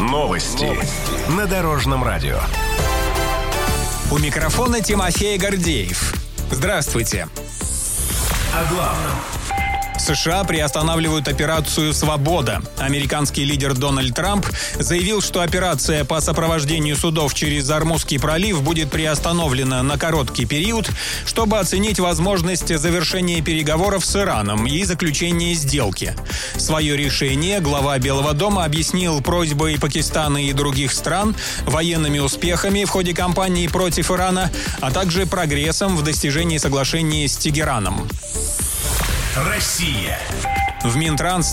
Новости на Дорожном радио. У микрофона Тимофей Гордеев. Здравствуйте. О главном. США приостанавливают операцию «Свобода». Американский лидер Дональд Трамп заявил, что операция по сопровождению судов через Ормузский пролив будет приостановлена на короткий период, чтобы оценить возможность завершения переговоров с Ираном и заключения сделки. Свое решение глава Белого дома объяснил просьбой Пакистана и других стран, военными успехами в ходе кампании против Ирана, а также прогрессом в достижении соглашения с Тегераном. Россия. В Минтранс